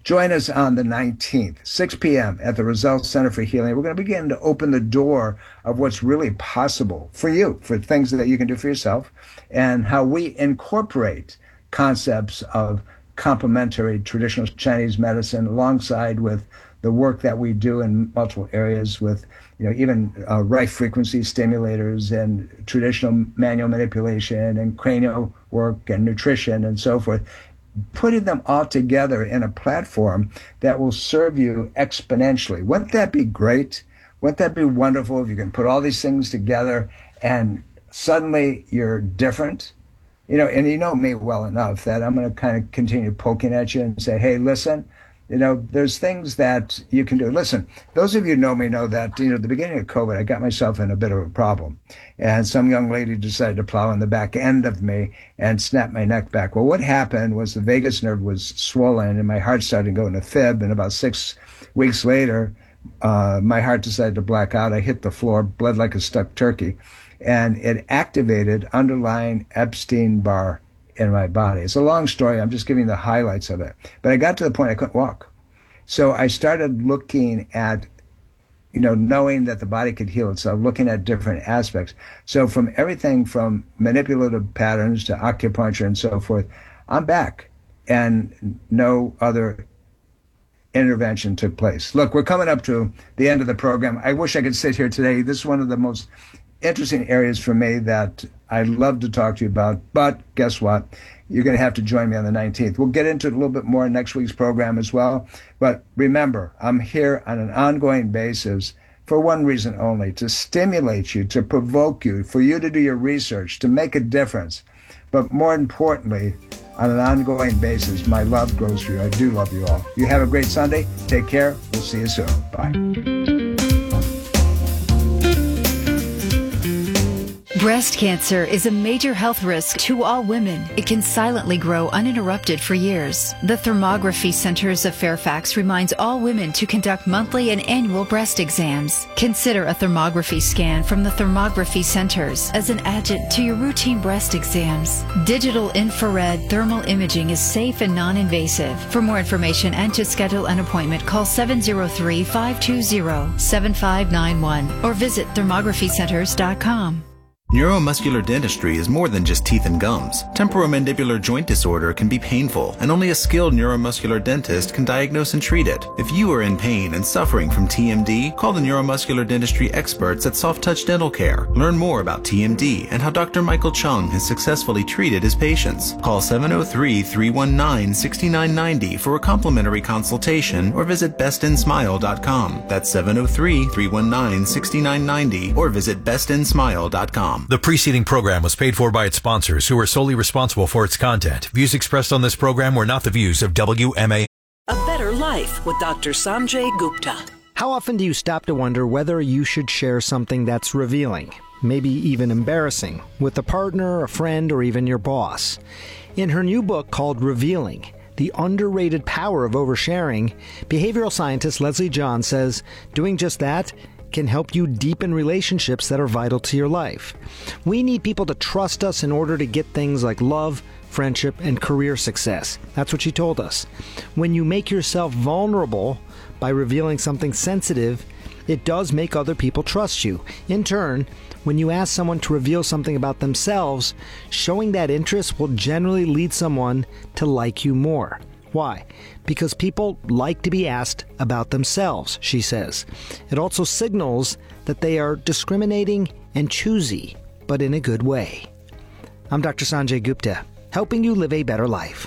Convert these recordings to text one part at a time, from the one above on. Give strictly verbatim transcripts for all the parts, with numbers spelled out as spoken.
Join us on the nineteenth, six p.m. at the Results Center for Healing. We're going to begin to open the door of what's really possible for you, for things that you can do for yourself, and how we incorporate concepts of complementary traditional Chinese medicine alongside with the work that we do in multiple areas with, you know, even uh, right frequency stimulators and traditional manual manipulation and cranial work and nutrition and so forth, putting them all together in a platform that will serve you exponentially. Wouldn't that be great? Wouldn't that be wonderful if you can put all these things together and suddenly you're different? You know, and you know me well enough that I'm going to kind of continue poking at you and say, hey, listen, you know, there's things that you can do. Listen, those of you who know me know that, you know, at the beginning of COVID, I got myself in a bit of a problem. And some young lady decided to plow on the back end of me and snap my neck back. Well, what happened was the vagus nerve was swollen and my heart started going to fib. And about six weeks later, uh, my heart decided to black out. I hit the floor, bled like a stuck turkey. And it activated underlying Epstein-Barr in my body. It's a long story. I'm just giving the highlights of it. But I got to the point I couldn't walk. So I started looking at, you know, knowing that the body could heal itself, looking at different aspects. So from everything from manipulative patterns to acupuncture and so forth, I'm back. And no other intervention took place. Look, we're coming up to the end of the program. I wish I could sit here today. This is one of the most interesting areas for me that I'd love to talk to you about. But guess what? You're going to have to join me on the nineteenth. We'll get into it a little bit more in next week's program as well. But remember, I'm here on an ongoing basis for one reason only, to stimulate you, to provoke you, for you to do your research, to make a difference. But more importantly, on an ongoing basis, my love grows for you. I do love you all. You have a great Sunday. Take care. We'll see you soon. Bye. Breast cancer is a major health risk to all women. It can silently grow uninterrupted for years. The Thermography Centers of Fairfax reminds all women to conduct monthly and annual breast exams. Consider a thermography scan from the Thermography Centers as an adjunct to your routine breast exams. Digital infrared thermal imaging is safe and non-invasive. For more information and to schedule an appointment, call seven zero three, five two zero, seven five nine one or visit thermography centers dot com. Neuromuscular dentistry is more than just teeth and gums. Temporomandibular joint disorder can be painful, and only a skilled neuromuscular dentist can diagnose and treat it. If you are in pain and suffering from T M D, call the neuromuscular dentistry experts at Soft Touch Dental Care. Learn more about T M D and how Doctor Michael Chung has successfully treated his patients. Call seven zero three, three one nine, six nine nine zero for a complimentary consultation or visit best in smile dot com. That's seven zero three, three one nine, six nine nine zero or visit best in smile dot com. The preceding program was paid for by its sponsors, who are solely responsible for its content. Views expressed on this program were not the views of W M A. A Better Life with Doctor Sanjay Gupta. How often do you stop to wonder whether you should share something that's revealing, maybe even embarrassing, with a partner, a friend, or even your boss? In her new book called Revealing, The Underrated Power of Oversharing, behavioral scientist Leslie John says doing just that can help you deepen relationships that are vital to your life. We need people to trust us in order to get things like love, friendship, and career success. That's what she told us. When you make yourself vulnerable by revealing something sensitive, it does make other people trust you. In turn, when you ask someone to reveal something about themselves, showing that interest will generally lead someone to like you more. Why? Because people like to be asked about themselves, she says. It also signals that they are discriminating and choosy, but in a good way. I'm Doctor Sanjay Gupta, helping you live a better life.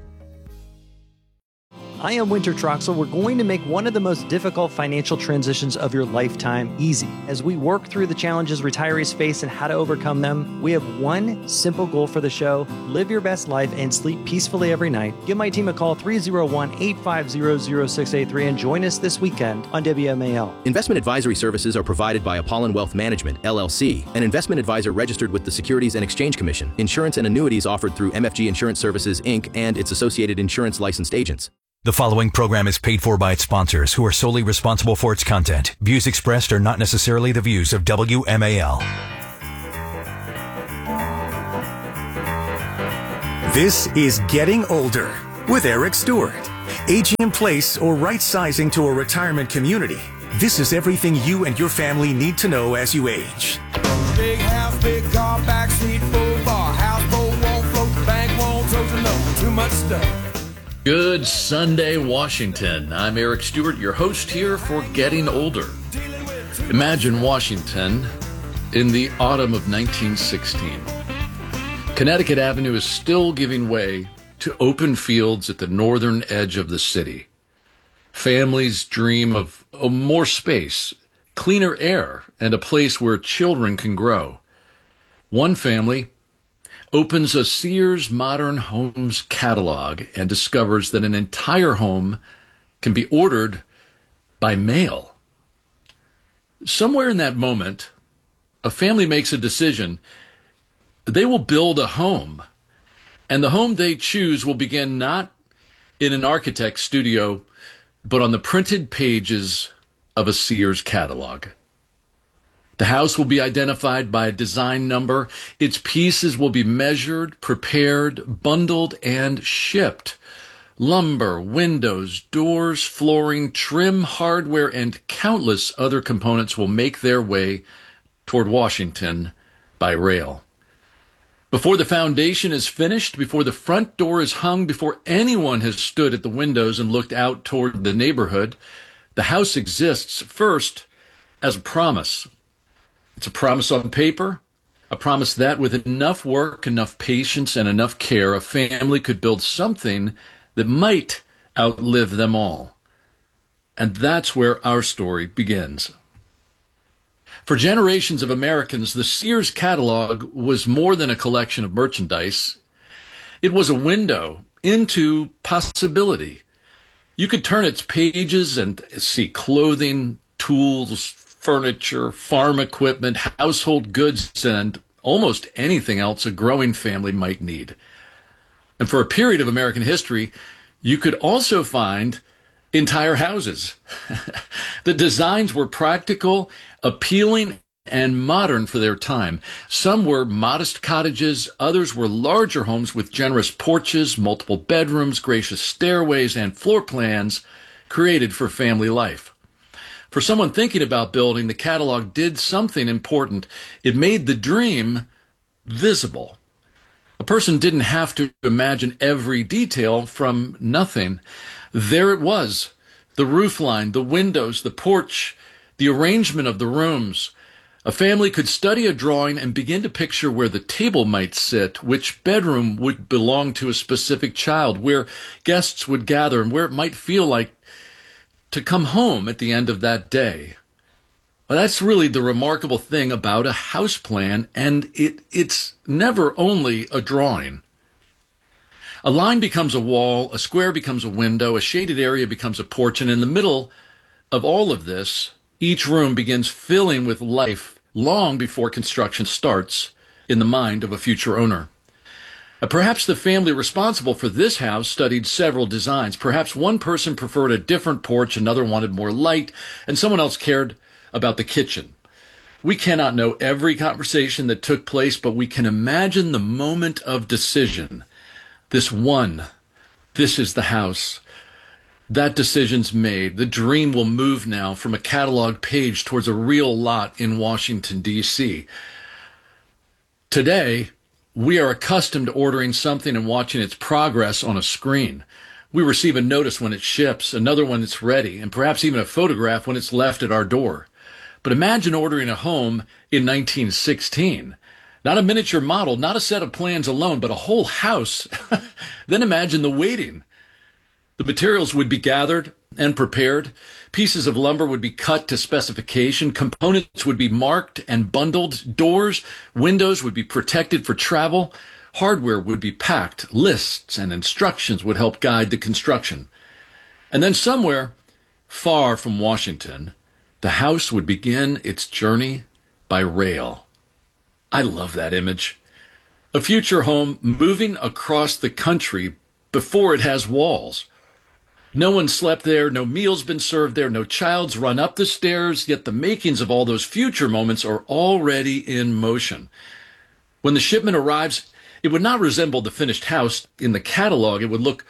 I am Winter Troxel. We're going to make one of the most difficult financial transitions of your lifetime easy. As we work through the challenges retirees face and how to overcome them, we have one simple goal for the show: live your best life and sleep peacefully every night. Give my team a call, three oh one, eight five zero, zero six eight three, and join us this weekend on W M A L. Investment advisory services are provided by Apollon Wealth Management, L L C, an investment advisor registered with the Securities and Exchange Commission. Insurance and annuities offered through M F G Insurance Services, Incorporated and its associated insurance licensed agents. The following program is paid for by its sponsors, who are solely responsible for its content. Views expressed are not necessarily the views of W M A L. This is Getting Older with Eric Stewart. Aging in place or right sizing to a retirement community. This is everything you and your family need to know as you age. Big house, big car, backseat, full bar, houseboat won't float, the bank won't tote to no, too much stuff. Good Sunday, Washington. I'm Eric Stewart, your host here for Getting Older. Imagine Washington in the autumn of nineteen sixteen. Connecticut Avenue is still giving way to open fields at the northern edge of the city. Families dream of oh, more space, cleaner air, and a place where children can grow. One family opens a Sears Modern Homes catalog and discovers that an entire home can be ordered by mail. Somewhere in that moment, a family makes a decision. They will build a home, and the home they choose will begin not in an architect's studio, but on the printed pages of a Sears catalog. The house will be identified by a design number. Its pieces will be measured, prepared, bundled, and shipped. Lumber, windows, doors, flooring, trim, hardware, and countless other components will make their way toward Washington by rail. Before the foundation is finished, before the front door is hung, before anyone has stood at the windows and looked out toward the neighborhood, the house exists first as a promise. It's a promise on paper, a promise that with enough work, enough patience, and enough care, a family could build something that might outlive them all. And that's where our story begins. For generations of Americans, the Sears catalog was more than a collection of merchandise. It was a window into possibility. You could turn its pages and see clothing, tools, furniture, farm equipment, household goods, and almost anything else a growing family might need. And for a period of American history, you could also find entire houses. The designs were practical, appealing, and modern for their time. Some were modest cottages, others were larger homes with generous porches, multiple bedrooms, gracious stairways, and floor plans created for family life. For someone thinking about building, the catalog did something important. It made the dream visible. A person didn't have to imagine every detail from nothing. There it was, the roof line, the windows, the porch, the arrangement of the rooms. A family could study a drawing and begin to picture where the table might sit, which bedroom would belong to a specific child, where guests would gather, and where it might feel like to come home at the end of that day. Well, that's really the remarkable thing about a house plan, and it, it's never only a drawing. A line becomes a wall, a square becomes a window, a shaded area becomes a porch, and in the middle of all of this, each room begins filling with life long before construction starts in the mind of a future owner. Uh, perhaps the family responsible for this house studied several designs. Perhaps one person preferred a different porch, another wanted more light, and someone else cared about the kitchen. We cannot know every conversation that took place, but we can imagine the moment of decision. This one, this is the house. That decision's made. The dream will move now from a catalog page towards a real lot in Washington, D C Today, we are accustomed to ordering something and watching its progress on a screen. We receive a notice when it ships, another when it's ready, and perhaps even a photograph when it's left at our door. But imagine ordering a home in nineteen sixteen. Not a miniature model, not a set of plans alone, but a whole house. Then imagine the waiting. The materials would be gathered and prepared. Pieces of lumber would be cut to specification. Components would be marked and bundled. Doors, windows would be protected for travel. Hardware would be packed. Lists and instructions would help guide the construction. And then somewhere far from Washington, the house would begin its journey by rail. I love that image. A future home moving across the country before it has walls. No one slept there, no meals been served there, no child's run up the stairs, yet the makings of all those future moments are already in motion. When the shipment arrives, it would not resemble the finished house in the catalog. It would look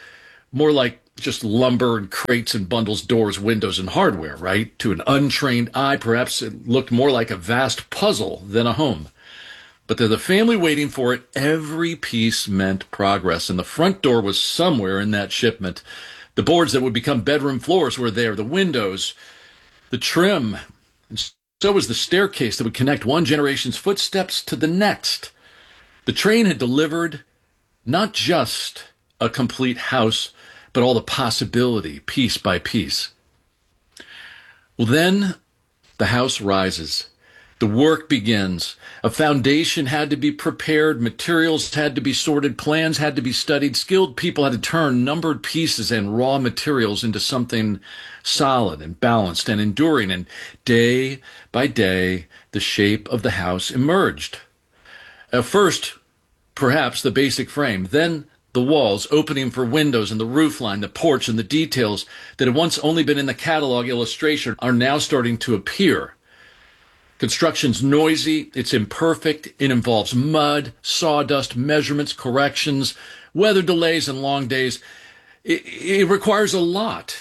more like just lumber and crates and bundles, doors, windows, and hardware, right? To an untrained eye, perhaps it looked more like a vast puzzle than a home. But to the family waiting for it, every piece meant progress, and the front door was somewhere in that shipment. The boards that would become bedroom floors were there, the windows, the trim, and so was the staircase that would connect one generation's footsteps to the next. The train had delivered not just a complete house, but all the possibility, piece by piece. Well, then the house rises. The work begins. A foundation had to be prepared. Materials had to be sorted. Plans had to be studied. Skilled people had to turn numbered pieces and raw materials into something solid and balanced and enduring. And day by day, the shape of the house emerged. At first, perhaps the basic frame, then the walls, opening for windows and the roof line, the porch, and the details that had once only been in the catalog illustration are now starting to appear. Construction's noisy, it's imperfect, it involves mud, sawdust, measurements, corrections, weather delays, and long days. It, it requires a lot.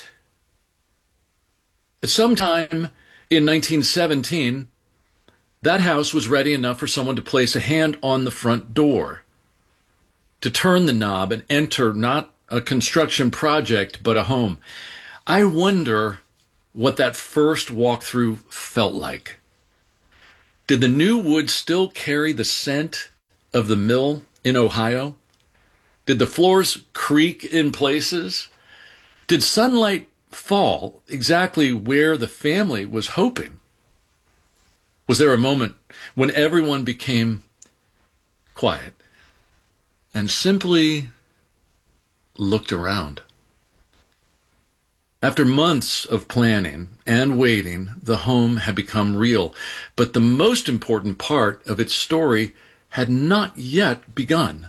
At some time in nineteen seventeen, that house was ready enough for someone to place a hand on the front door, to turn the knob and enter not a construction project, but a home. I wonder what that first walkthrough felt like. Did the new wood still carry the scent of the mill in Ohio? Did the floors creak in places? Did sunlight fall exactly where the family was hoping? Was there a moment when everyone became quiet and simply looked around? After months of planning and waiting, the home had become real, but the most important part of its story had not yet begun.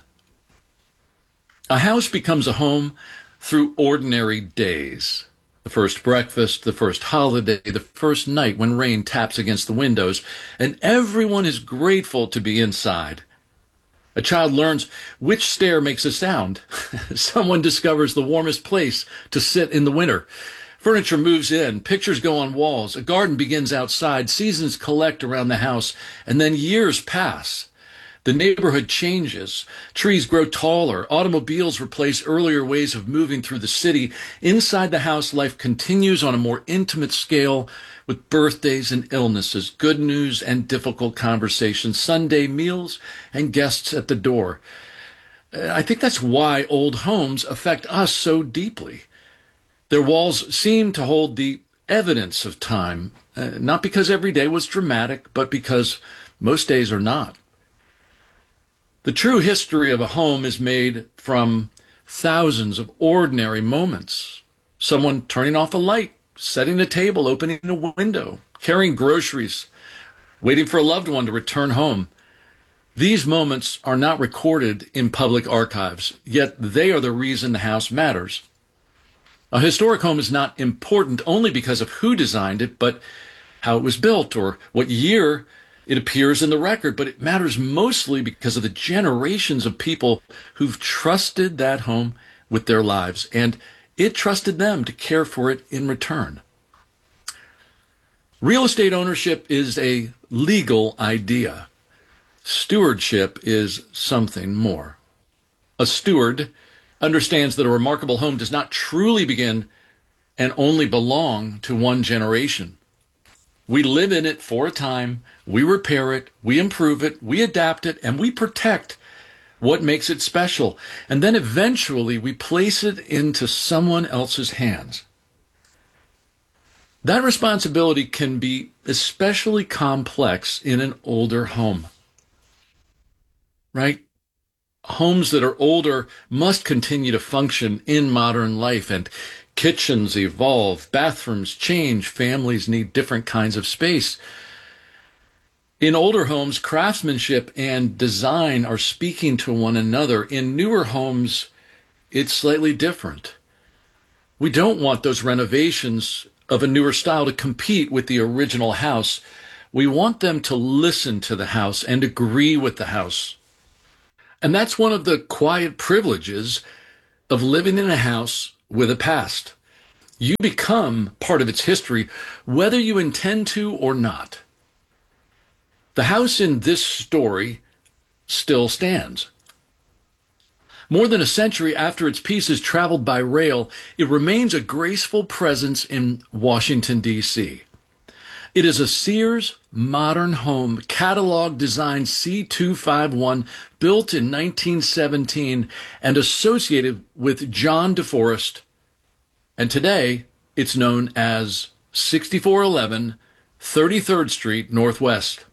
A house becomes a home through ordinary days. The first breakfast, the first holiday, the first night when rain taps against the windows, and everyone is grateful to be inside. A child learns which stair makes a sound. Someone discovers the warmest place to sit in the winter. Furniture moves in, pictures go on walls, a garden begins outside, seasons collect around the house, and then years pass. The neighborhood changes. Trees grow taller. Automobiles replace earlier ways of moving through the city. Inside the house, life continues on a more intimate scale, with birthdays and illnesses, good news and difficult conversations, Sunday meals, and guests at the door. I think that's why old homes affect us so deeply. Their walls seem to hold the evidence of time, uh, not because every day was dramatic, but because most days are not. The true history of a home is made from thousands of ordinary moments. Someone turning off a light, setting a table, opening a window, carrying groceries, waiting for a loved one to return home. These moments are not recorded in public archives, yet they are the reason the house matters. A historic home is not important only because of who designed it, but how it was built or what year it appears in the record, but it matters mostly because of the generations of people who've trusted that home with their lives, and it trusted them to care for it in return. Real estate ownership is a legal idea. Stewardship is something more. A steward understands that a remarkable home does not truly begin and only belong to one generation. We live in it for a time, we repair it, we improve it, we adapt it, and we protect what makes it special. And then eventually we place it into someone else's hands. That responsibility can be especially complex in an older home, right? Homes that are older must continue to function in modern life, and kitchens evolve, bathrooms change, families need different kinds of space. In older homes, craftsmanship and design are speaking to one another. In newer homes, it's slightly different. We don't want those renovations of a newer style to compete with the original house. We want them to listen to the house and agree with the house. And that's one of the quiet privileges of living in a house with a past. You become part of its history, whether you intend to or not. The house in this story still stands. More than a century after its pieces traveled by rail, it remains a graceful presence in Washington, D C It is a Sears modern home, catalog design C two fifty-one, built in nineteen seventeen and associated with John DeForest. And today, it's known as sixty-four eleven thirty-third Street Northwest.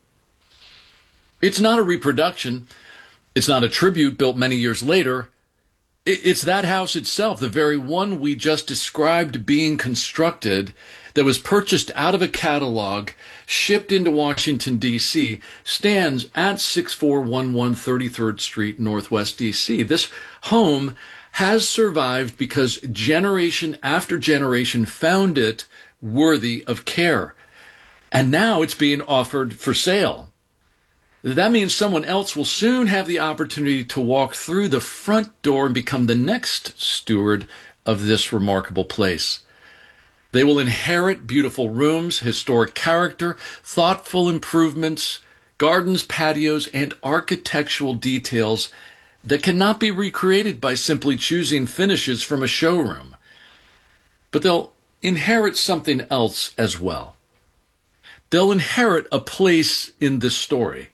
It's not a reproduction. It's not a tribute built many years later. It's that house itself, the very one we just described being constructed, that was purchased out of a catalog, shipped into Washington, D C, stands at sixty-four eleven thirty-third Street Northwest, D C. This home has survived because generation after generation found it worthy of care. And now it's being offered for sale. That means someone else will soon have the opportunity to walk through the front door and become the next steward of this remarkable place. They will inherit beautiful rooms, historic character, thoughtful improvements, gardens, patios, and architectural details that cannot be recreated by simply choosing finishes from a showroom. But they'll inherit something else as well. They'll inherit a place in this story.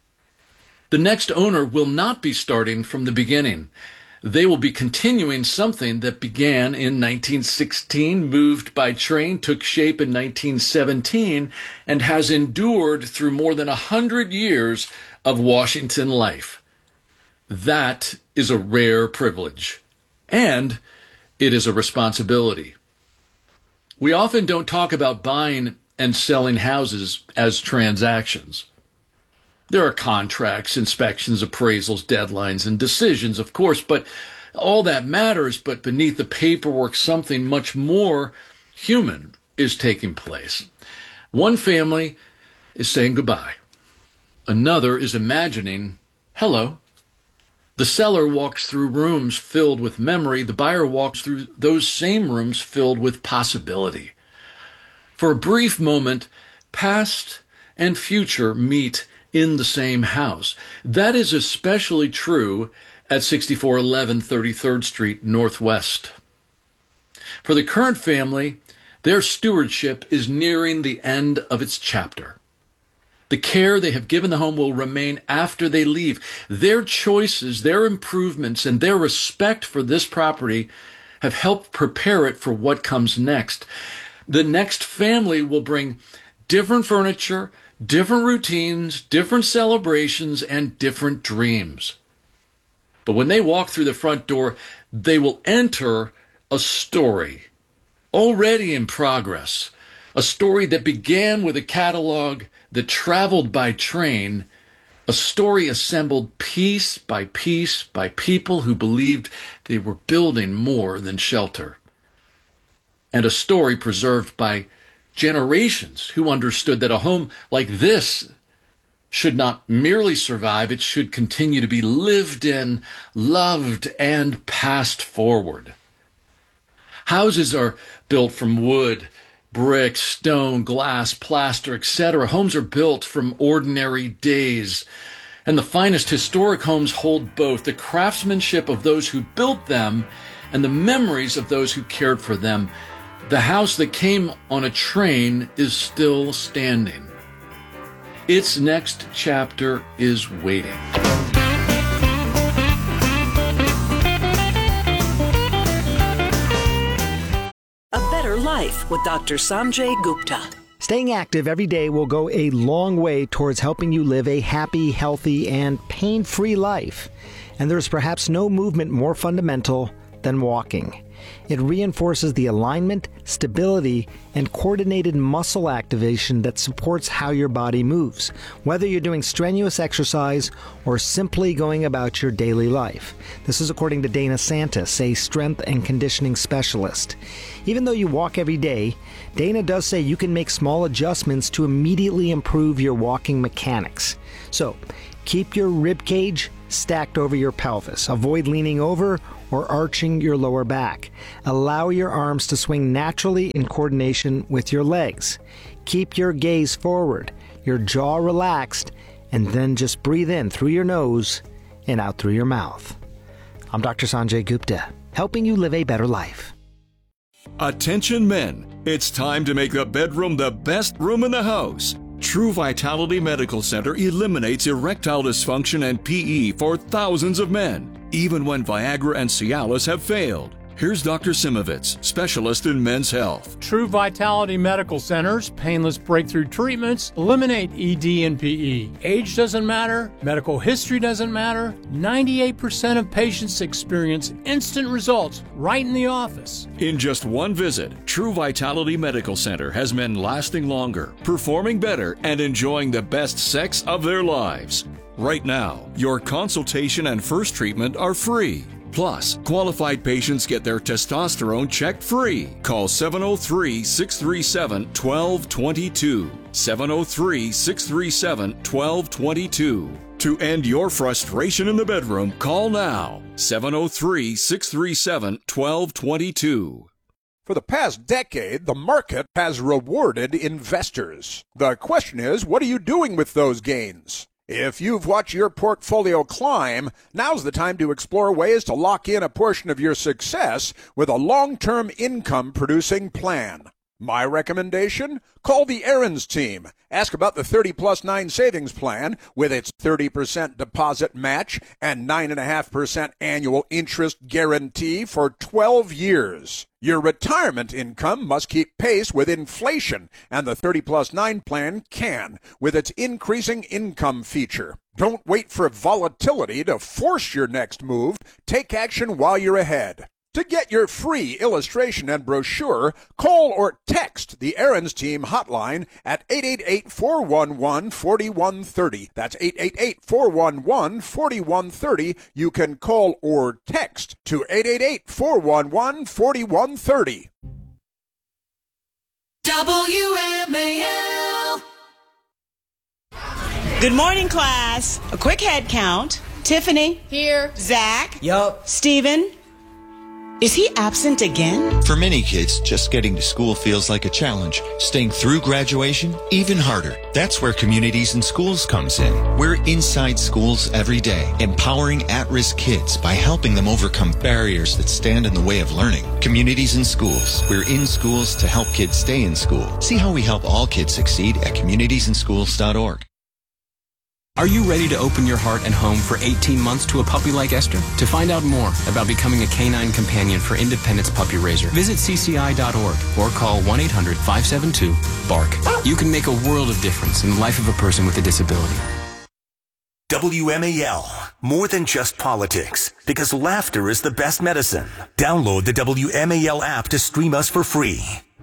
The next owner will not be starting from the beginning. They will be continuing something that began in nineteen sixteen, moved by train, took shape in nineteen seventeen, and has endured through more than a hundred years of Washington life. That is a rare privilege, and it is a responsibility. We often don't talk about buying and selling houses as transactions. There are contracts, inspections, appraisals, deadlines, and decisions, of course, but all that matters. But beneath the paperwork, something much more human is taking place. One family is saying goodbye. Another is imagining hello. The seller walks through rooms filled with memory. The buyer walks through those same rooms filled with possibility. For a brief moment, past and future meet in the same house. That is especially true at sixty-four eleven thirty-third Street Northwest. For the current family, their stewardship is nearing the end of its chapter. The care they have given the home will remain after they leave. Their choices, their improvements, and their respect for this property have helped prepare it for what comes next. The next family will bring different furniture, different routines, different celebrations, and different dreams. But when they walk through the front door, they will enter a story already in progress, a story that began with a catalog that traveled by train, a story assembled piece by piece by people who believed they were building more than shelter, and a story preserved by generations who understood that a home like this should not merely survive, it should continue to be lived in, loved, and passed forward. Houses are built from wood, brick, stone, glass, plaster, et cetera. Homes are built from ordinary days. And the finest historic homes hold both the craftsmanship of those who built them and the memories of those who cared for them. The house that came on a train is still standing. Its next chapter is waiting. A Better Life with Doctor Sanjay Gupta. Staying active every day will go a long way towards helping you live a happy, healthy, and pain-free life. And there is perhaps no movement more fundamental than walking. It reinforces the alignment, stability, and coordinated muscle activation that supports how your body moves, whether you're doing strenuous exercise or simply going about your daily life. This is according to Dana Santis, a strength and conditioning specialist. Even though you walk every day, Dana does say you can make small adjustments to immediately improve your walking mechanics. So, keep your rib cage stacked over your pelvis. Avoid leaning over or arching your lower back. Allow your arms to swing naturally in coordination with your legs. Keep your gaze forward, your jaw relaxed, and then just breathe in through your nose and out through your mouth. I'm Doctor Sanjay Gupta, helping you live a better life. Attention men, it's time to make the bedroom the best room in the house. True Vitality Medical Center eliminates erectile dysfunction and P E for thousands of men, even when Viagra and Cialis have failed. Here's Doctor Simovitz, specialist in men's health. True Vitality Medical Center's painless breakthrough treatments eliminate E D and P E. Age doesn't matter, medical history doesn't matter. ninety-eight percent of patients experience instant results right in the office. In just one visit, True Vitality Medical Center has men lasting longer, performing better, and enjoying the best sex of their lives. Right now, your consultation and first treatment are free. Plus, qualified patients get their testosterone checked free. Call seven oh three, six three seven, one two two two. seven oh three, six three seven, one two two two. To end your frustration in the bedroom, call now. seven oh three, six three seven, one two two two. For the past decade, the market has rewarded investors. The question is, what are you doing with those gains? If you've watched your portfolio climb, now's the time to explore ways to lock in a portion of your success with a long-term income-producing plan. My recommendation? Call the Aaron's team. Ask about the thirty plus nine savings plan with its thirty percent deposit match and nine point five percent annual interest guarantee for twelve years. Your retirement income must keep pace with inflation, and the thirty plus nine plan can with its increasing income feature. Don't wait for volatility to force your next move. Take action while you're ahead. To get your free illustration and brochure, call or text the Aaron's Team hotline at eight eight eight, four one one, four one three zero. That's eight eight eight, four one one, four one three zero. You can call or text to eight eight eight, four one one, four one three zero. W M A L. Good morning, class. A quick head count. Tiffany. Here. Zach. Yup. Steven. Is he absent again? For many kids, just getting to school feels like a challenge. Staying through graduation, even harder. That's where Communities in Schools comes in. We're inside schools every day, empowering at-risk kids by helping them overcome barriers that stand in the way of learning. Communities in Schools. We're in schools to help kids stay in school. See how we help all kids succeed at communities in schools dot org. Are you ready to open your heart and home for eighteen months to a puppy like Esther? To find out more about becoming a canine companion for Independence Puppy Raiser, visit C C I dot org or call one eight hundred, five seven two, BARK. You can make a world of difference in the life of a person with a disability. W M A L, more than just politics, because laughter is the best medicine. Download the W M A L app to stream us for free.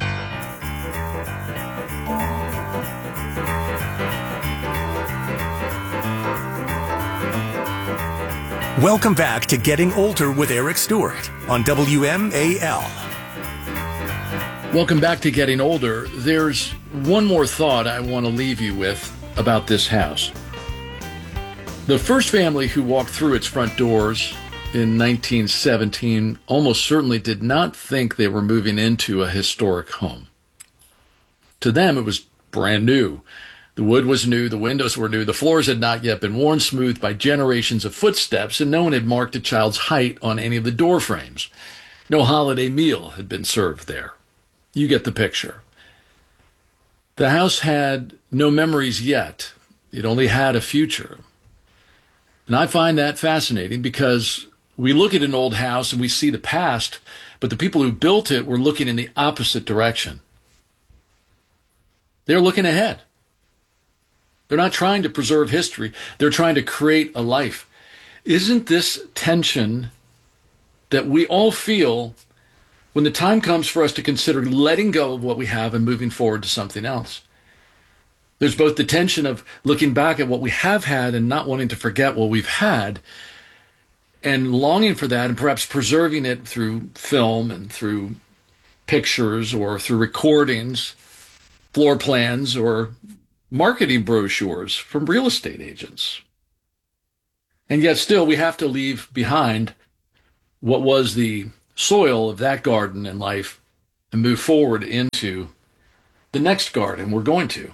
Welcome back to Getting Older with Eric Stewart on W M A L. Welcome back to Getting Older. There's one more thought I want to leave you with about this house. The first family who walked through its front doors in nineteen seventeen almost certainly did not think they were moving into a historic home. To them, it was brand new. The wood was new, the windows were new, the floors had not yet been worn smooth by generations of footsteps, and no one had marked a child's height on any of the door frames. No holiday meal had been served there. You get the picture. The house had no memories yet. It only had a future. And I find that fascinating because we look at an old house and we see the past, but the people who built it were looking in the opposite direction. They're looking ahead. They're not trying to preserve history. They're trying to create a life. Isn't this tension that we all feel when the time comes for us to consider letting go of what we have and moving forward to something else? There's both the tension of looking back at what we have had and not wanting to forget what we've had, and longing for that and perhaps preserving it through film and through pictures or through recordings, floor plans, or marketing brochures from real estate agents. And yet still we have to leave behind what was the soil of that garden in life and move forward into the next garden we're going to.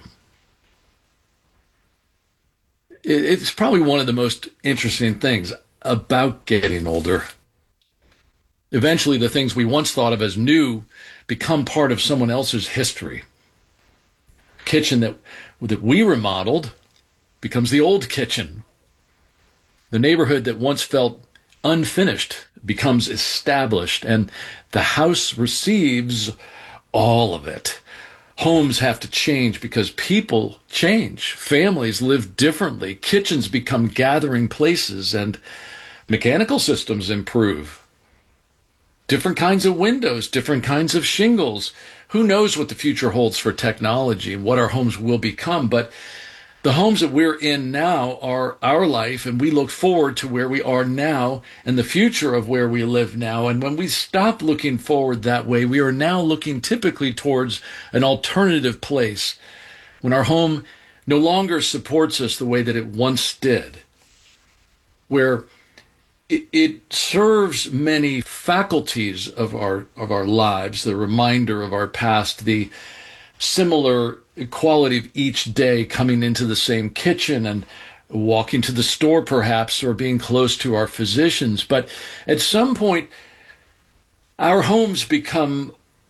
It's probably one of the most interesting things about getting older. Eventually, the things we once thought of as new become part of someone else's history. Kitchen that, that we remodeled becomes the old kitchen. The neighborhood that once felt unfinished becomes established, and the house receives all of it. Homes have to change because people change. Families live differently. Kitchens become gathering places, and mechanical systems improve. Different kinds of windows, different kinds of shingles. Who knows what the future holds for technology and what our homes will become, but the homes that we're in now are our life, and we look forward to where we are now and the future of where we live now. And when we stop looking forward that way, we are now looking typically towards an alternative place when our home no longer supports us the way that it once did, where it, it serves many faculties of our of our lives, the reminder of our past, the similar quality of each day coming into the same kitchen and walking to the store perhaps, or being close to our physicians. But at some point, our homes become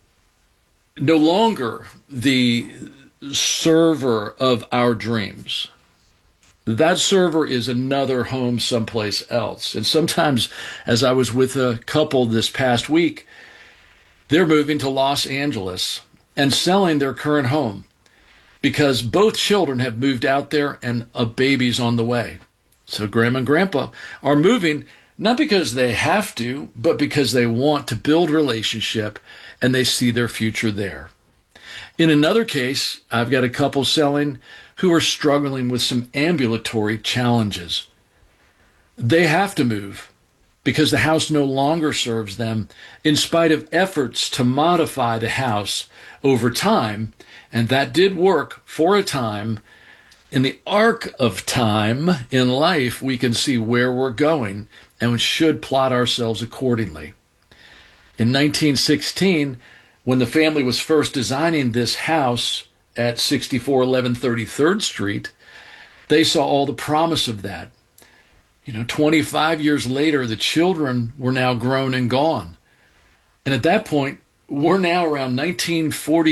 no longer the server of our dreams. That server is another home someplace else. And sometimes, as I was with a couple this past week, they're moving to Los Angeles and selling their current home because both children have moved out there and a baby's on the way. So grandma and grandpa are moving not because they have to, but because they want to build relationship and they see their future there. In another case, I've got a couple selling who are struggling with some ambulatory challenges. They have to move because the house no longer serves them, in spite of efforts to modify the house over time, and that did work for a time. In the arc of time in life, we can see where we're going, and we should plot ourselves accordingly. In nineteen sixteen, when the family was first designing this house at sixty-four eleven thirty-third Street, they saw all the promise of that. You know, twenty-five years later, the children were now grown and gone. And at that point, we're now around nineteen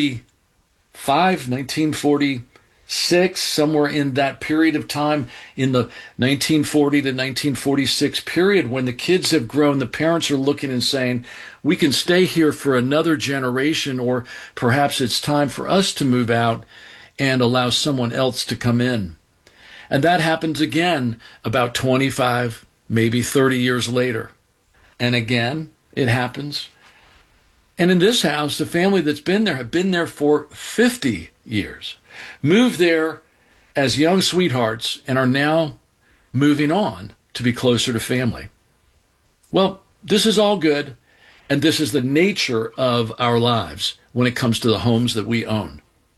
forty-five, nineteen forty-six, somewhere in that period of time, in the nineteen forty to nineteen forty-six period, when the kids have grown, the parents are looking and saying, we can stay here for another generation, or perhaps it's time for us to move out and allow someone else to come in. And that happens again about twenty-five, maybe thirty years later. And again, it happens. And in this house, the family that's been there have been there for fifty years, moved there as young sweethearts, and are now moving on to be closer to family. Well, this is all good, and this is the nature of our lives when it comes to the homes that we own.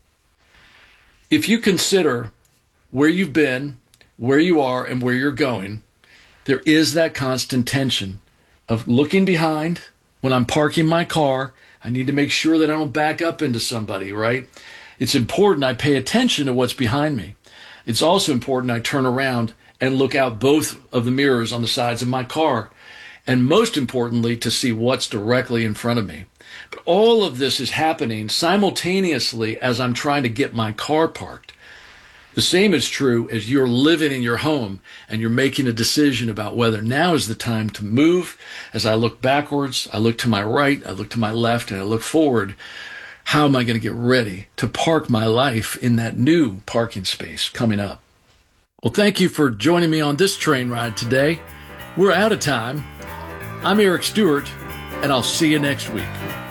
If you consider where you've been, where you are, and where you're going, there is that constant tension of looking behind. When I'm parking my car, I need to make sure that I don't back up into somebody, right? It's important I pay attention to what's behind me. It's also important I turn around and look out both of the mirrors on the sides of my car, and most importantly, to see what's directly in front of me. But all of this is happening simultaneously as I'm trying to get my car parked. The same is true as you're living in your home and you're making a decision about whether now is the time to move. As I look backwards, I look to my right, I look to my left, and I look forward. How am I going to get ready to park my life in that new parking space coming up? Well, thank you for joining me on this train ride today. We're out of time. I'm Eric Stewart, and I'll see you next week.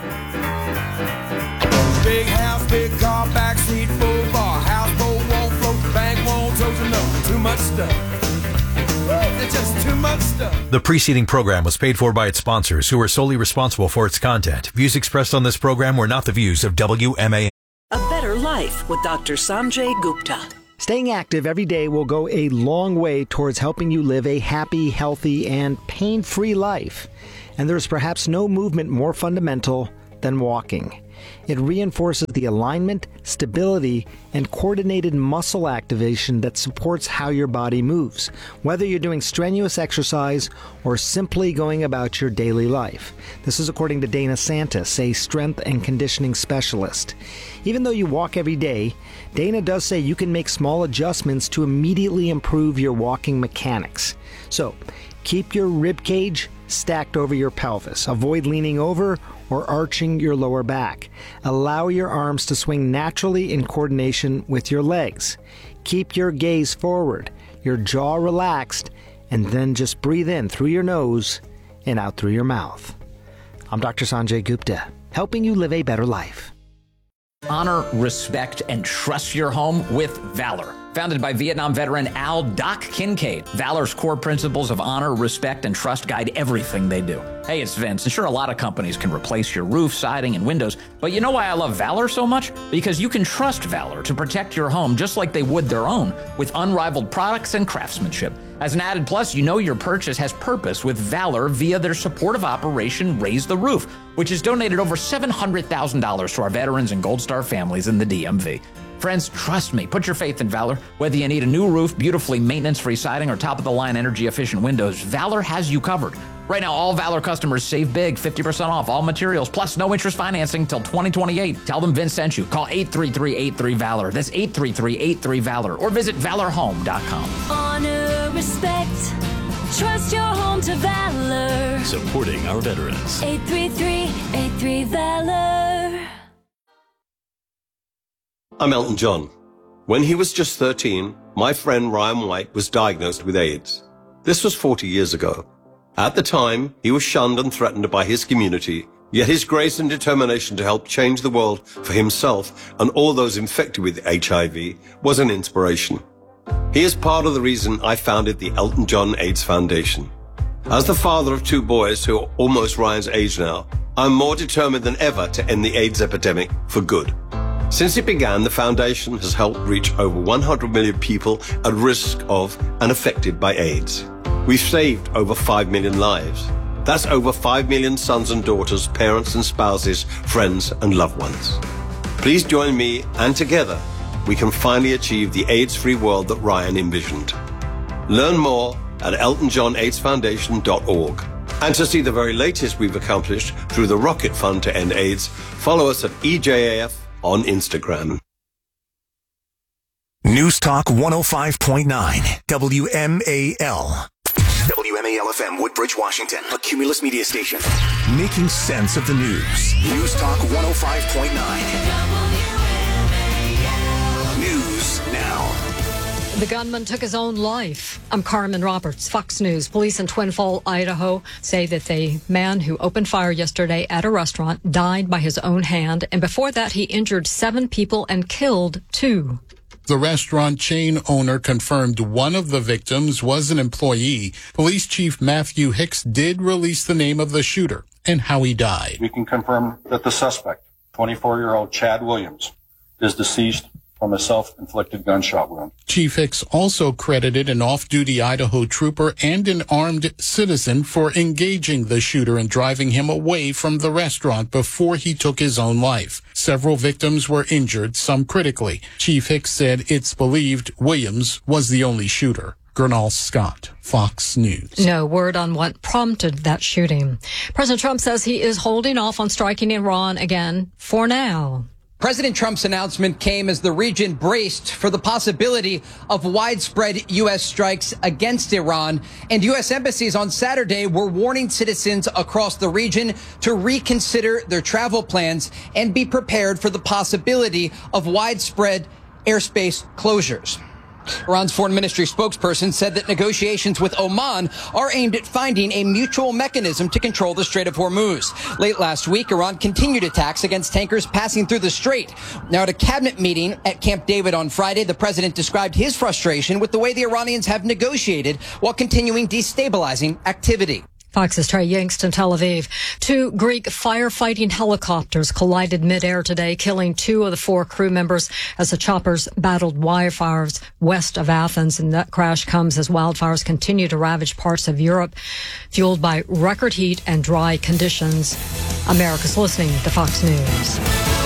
Big house, big car, backseat, full bar, houseboat won't float, the bank won't tote to no, too much stuff. There's just too much stuff. The preceding program was paid for by its sponsors, who are solely responsible for its content. Views expressed on this program were not the views of W M A. A Better Life with Doctor Sanjay Gupta. Staying active every day will go a long way towards helping you live a happy, healthy, and pain-free life. And there's perhaps no movement more fundamental than walking. It reinforces the alignment, stability, and coordinated muscle activation that supports how your body moves, whether you're doing strenuous exercise or simply going about your daily life. This is according to Dana Santis, a strength and conditioning specialist. Even though you walk every day, Dana does say you can make small adjustments to immediately improve your walking mechanics. So, keep your rib cage stacked over your pelvis. Avoid leaning over or arching your lower back. Allow your arms to swing naturally in coordination with your legs. Keep your gaze forward, your jaw relaxed, and then just breathe in through your nose and out through your mouth. I'm Doctor Sanjay Gupta, helping you live a better life. Honor, respect, and trust your home with Valor. Founded by Vietnam veteran Al Doc Kincaid, Valor's core principles of honor, respect, and trust guide everything they do. Hey, it's Vince, and sure, a lot of companies can replace your roof, siding, and windows, but you know why I love Valor so much? Because you can trust Valor to protect your home just like they would their own, with unrivaled products and craftsmanship. As an added plus, you know your purchase has purpose with Valor via their supportive operation Raise the Roof, which has donated over seven hundred thousand dollars to our veterans and Gold Star families in the D M V. Friends, trust me, put your faith in Valor. Whether you need a new roof, beautifully maintenance-free siding, or top-of-the-line energy-efficient windows, Valor has you covered. Right now, all Valor customers save big, fifty percent off all materials, plus no interest financing until twenty twenty-eight. Tell them Vince sent you. Call eight three three, eight three, VALOR. That's eight three three, eight three, VALOR. Or visit valor home dot com. Honor, respect, trust your home to Valor. Supporting our veterans. eight three three, eight three, VALOR. I'm Elton John. When he was just thirteen, my friend Ryan White was diagnosed with AIDS. This was forty years ago. At the time, he was shunned and threatened by his community, yet his grace and determination to help change the world for himself and all those infected with H I V was an inspiration. He is part of the reason I founded the Elton John AIDS Foundation. As the father of two boys who are almost Ryan's age now, I'm more determined than ever to end the AIDS epidemic for good. Since it began, the foundation has helped reach over one hundred million people at risk of and affected by AIDS. We've saved over five million lives. That's over five million sons and daughters, parents and spouses, friends and loved ones. Please join me, and together we can finally achieve the AIDS-free world that Ryan envisioned. Learn more at elton john aids foundation dot org. And to see the very latest we've accomplished through the Rocket Fund to End AIDS, follow us at E J A F on Instagram. News Talk one oh five point nine, W M A L. W M A L F M, Woodbridge, Washington, a Cumulus media station. Making sense of the news. News Talk one oh five point nine. News now. The gunman took his own life. I'm Carmen Roberts, Fox News. Police in Twin Falls, Idaho say that the man who opened fire yesterday at a restaurant died by his own hand, and before that he injured seven people and killed two. The restaurant chain owner confirmed one of the victims was an employee. Police Chief Matthew Hicks did release the name of the shooter and how he died. We can confirm that the suspect, twenty-four-year-old Chad Williams, is deceased from a self-inflicted gunshot wound. Chief Hicks also credited an off-duty Idaho trooper and an armed citizen for engaging the shooter and driving him away from the restaurant before he took his own life. Several victims were injured, some critically. Chief Hicks said it's believed Williams was the only shooter. Gernal Scott, Fox News. No word on what prompted that shooting. President Trump says he is holding off on striking Iran again for now. President Trump's announcement came as the region braced for the possibility of widespread U S strikes against Iran, and U S embassies on Saturday were warning citizens across the region to reconsider their travel plans and be prepared for the possibility of widespread airspace closures. Iran's foreign ministry spokesperson said that negotiations with Oman are aimed at finding a mutual mechanism to control the Strait of Hormuz. Late last week, Iran continued attacks against tankers passing through the strait. Now, at a cabinet meeting at Camp David on Friday, the president described his frustration with the way the Iranians have negotiated while continuing destabilizing activity. Fox's Trey Yingst in Tel Aviv. Two Greek firefighting helicopters collided midair today, killing two of the four crew members as the choppers battled wildfires west of Athens. And that crash comes as wildfires continue to ravage parts of Europe, fueled by record heat and dry conditions. America's listening to Fox News.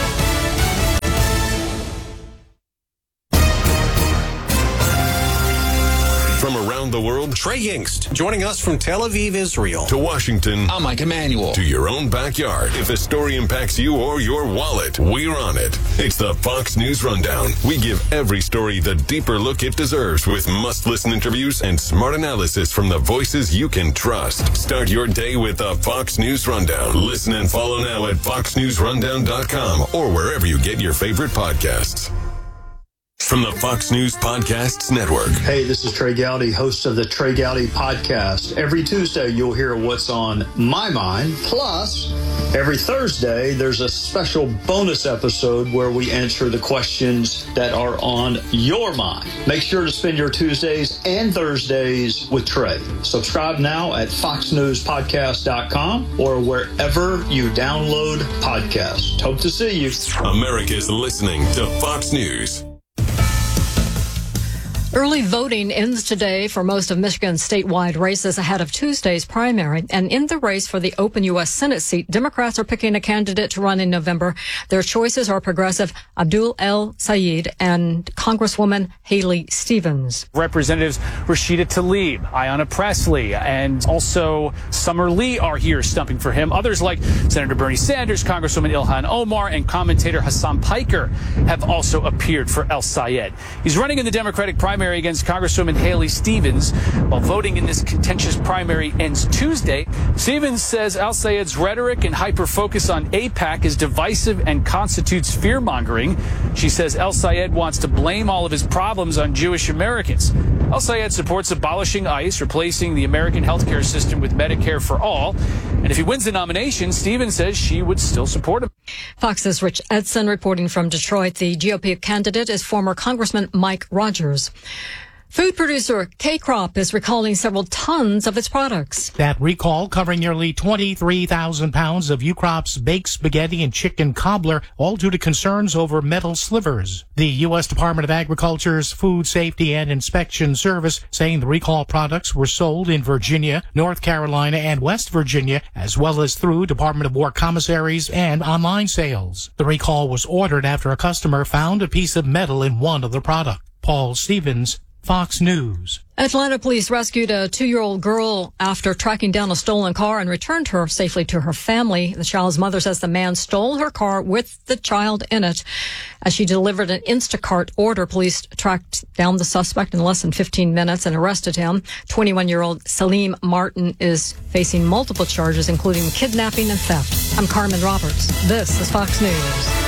From around the world, Trey Yingst, joining us from Tel Aviv, Israel. To Washington, I'm Mike Emanuel. To your own backyard. If a story impacts you or your wallet, we're on it. It's the Fox News Rundown. We give every story the deeper look it deserves with must-listen interviews and smart analysis from the voices you can trust. Start your day with the Fox News Rundown. Listen and follow now at fox news rundown dot com or wherever you get your favorite podcasts. From the Fox News Podcasts Network. Hey, this is Trey Gowdy, host of the Trey Gowdy Podcast. Every Tuesday, you'll hear what's on my mind. Plus, every Thursday, there's a special bonus episode where we answer the questions that are on your mind. Make sure to spend your Tuesdays and Thursdays with Trey. Subscribe now at fox news podcast dot com or wherever you download podcasts. Hope to see you. America's listening to Fox News. Early voting ends today for most of Michigan's statewide races ahead of Tuesday's primary. And in the race for the open U S Senate seat, Democrats are picking a candidate to run in November. Their choices are Progressive Abdul El-Sayed and Congresswoman Haley Stevens. Representatives Rashida Tlaib, Ayanna Pressley, and also Summer Lee are here stumping for him. Others like Senator Bernie Sanders, Congresswoman Ilhan Omar, and commentator Hassan Piker have also appeared for El-Sayed. He's running in the Democratic primary against Congresswoman Haley Stevens. While voting in this contentious primary ends Tuesday, Stevens says El-Sayed's rhetoric and hyper-focus on AIPAC is divisive and constitutes fear-mongering. She says El-Sayed wants to blame all of his problems on Jewish Americans. El-Sayed supports abolishing ICE, replacing the American healthcare system with Medicare for all. And if he wins the nomination, Stevens says she would still support him. Fox's Rich Edson reporting from Detroit. The G O P candidate is former Congressman Mike Rogers. Food producer K-Crop is recalling several tons of its products. That recall covering nearly twenty-three thousand pounds of U-Crop's baked spaghetti and chicken cobbler, all due to concerns over metal slivers. The U S Department of Agriculture's Food Safety and Inspection Service saying the recall products were sold in Virginia, North Carolina, and West Virginia, as well as through Department of War commissaries and online sales. The recall was ordered after a customer found a piece of metal in one of the products. Paul Stevens, Fox News. Atlanta police rescued a two-year-old girl after tracking down a stolen car and returned her safely to her family. The child's mother says the man stole her car with the child in it. As she delivered an Instacart order, police tracked down the suspect in less than fifteen minutes and arrested him. twenty-one-year-old Salim Martin is facing multiple charges, including kidnapping and theft. I'm Carmen Roberts. This is Fox News.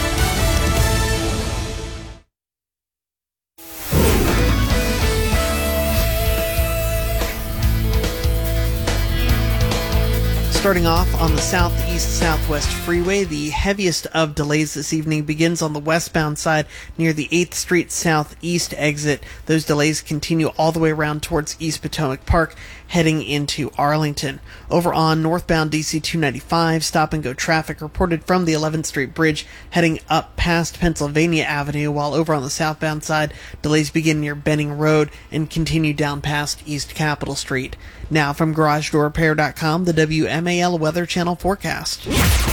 Starting off on the southeast-southwest freeway, the heaviest of delays this evening begins on the westbound side near the eighth Street Southeast exit. Those delays continue all the way around towards East Potomac Park, heading into Arlington. Over on northbound D C two ninety-five, stop-and-go traffic reported from the eleventh Street Bridge heading up past Pennsylvania Avenue, while over on the southbound side, delays begin near Benning Road and continue down past East Capitol Street. Now from Garage Door Repair dot com, the W M A L Weather Channel forecast.